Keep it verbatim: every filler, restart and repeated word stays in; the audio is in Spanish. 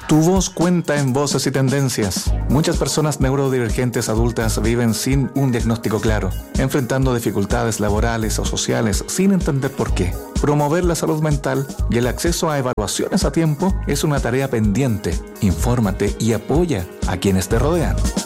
Tu voz cuenta en Voces y Tendencias. Muchas personas neurodivergentes adultas viven sin un diagnóstico claro, enfrentando dificultades laborales o sociales sin entender por qué. Promover la salud mental y el acceso a evaluaciones a tiempo es una tarea pendiente. Infórmate y apoya a quienes te rodean.